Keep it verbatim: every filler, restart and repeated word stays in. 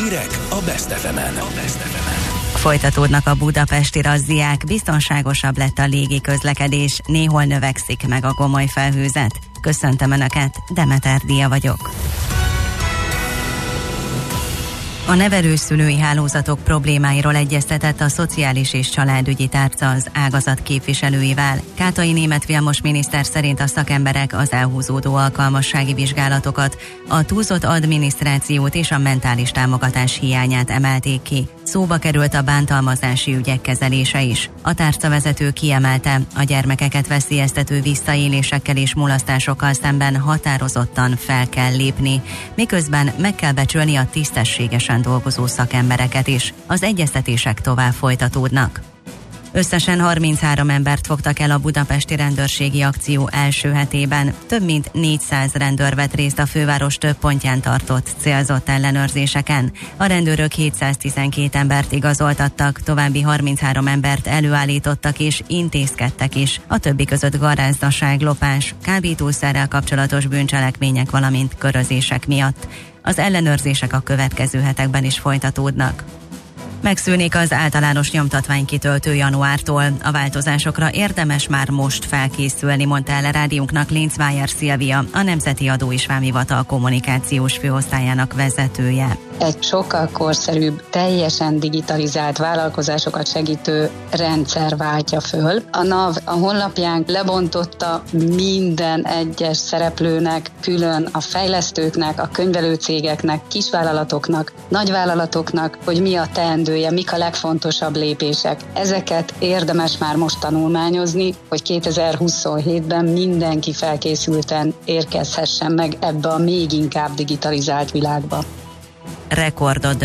Hírek a Best ef emen. Folytatódnak a budapesti razziák, biztonságosabb lett a légi közlekedés, néhol növekszik meg a gomoly felhőzet. Köszöntöm Önöket, Demeter Dia vagyok. A nevelőszülői hálózatok problémáiról egyeztetett a Szociális és Családügyi Tárca az ágazat képviselőivel. Kátai Németh Vilmos miniszter szerint a szakemberek az elhúzódó alkalmassági vizsgálatokat, a túlzott adminisztrációt és a mentális támogatás hiányát emelték ki. Szóba került a bántalmazási ügyek kezelése is. A tárcavezető kiemelte, a gyermekeket veszélyeztető visszaélésekkel és mulasztásokkal szemben határozottan fel kell lépni, miközben meg kell becsülni a tisztességesen dolgozó szakembereket is. Az egyeztetések tovább folytatódnak. Összesen harminchárom embert fogtak el a budapesti rendőrségi akció első hetében. Több mint négyszáz rendőr vett részt a főváros több pontján tartott célzott ellenőrzéseken. A rendőrök hétszáztizenkét embert igazoltattak, további harminchárom embert előállítottak és intézkedtek is. A többi között garázdaság, lopás, kábítószerrel kapcsolatos bűncselekmények, valamint körözések miatt. Az ellenőrzések a következő hetekben is folytatódnak. Megszűnik az általános nyomtatványkitöltő januártól. A változásokra érdemes már most felkészülni, mondta el a rádiónknak Linzmeier Szilvia, a Nemzeti Adó és Vámhivatal kommunikációs főosztályának vezetője. Egy sokkal korszerűbb, teljesen digitalizált vállalkozásokat segítő rendszer váltja föl. A NAV a honlapján lebontotta minden egyes szereplőnek, külön a fejlesztőknek, a könyvelőcégeknek, kisvállalatoknak, nagyvállalatoknak, hogy mi a teendője, mik a legfontosabb lépések. Ezeket érdemes már most tanulmányozni, hogy kétezer-huszonhétben mindenki felkészülten érkezhessen meg ebbe a még inkább digitalizált világba. Rekordot